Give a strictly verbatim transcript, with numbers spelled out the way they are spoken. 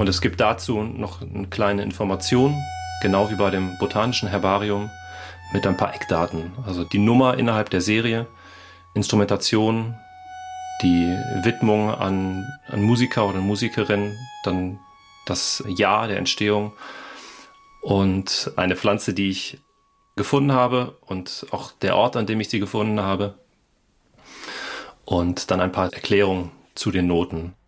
Und es gibt dazu noch eine kleine Information, genau wie bei dem Botanischen Herbarium, mit ein paar Eckdaten. Also die Nummer innerhalb der Serie, Instrumentation, die Widmung an, an Musiker oder Musikerin, dann das Jahr der Entstehung und eine Pflanze, die ich gefunden habe und auch der Ort, an dem ich sie gefunden habe und dann ein paar Erklärungen zu den Noten.